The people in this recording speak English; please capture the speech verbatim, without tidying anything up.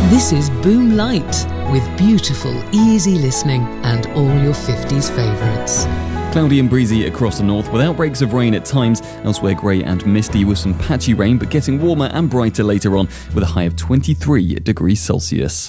This is Boom Light, with beautiful, easy listening and all your fifties favourites. Cloudy and breezy across the north, with outbreaks of rain at times. Elsewhere grey and misty with some patchy rain, but getting warmer and brighter later on with a high of twenty-three degrees Celsius.